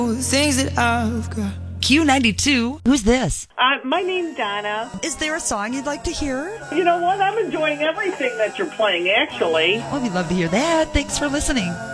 Things that I've got. Q92. Who's this? My name's Donna. Is there a song you'd like to hear? You know what? I'm enjoying everything that you're playing, actually. Well, we'd love to hear that. Thanks for listening.